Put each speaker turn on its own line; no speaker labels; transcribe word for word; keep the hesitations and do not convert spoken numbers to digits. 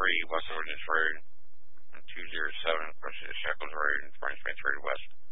three West Ordnance Road, and two zero seven Shekels Road in French Smith Road West.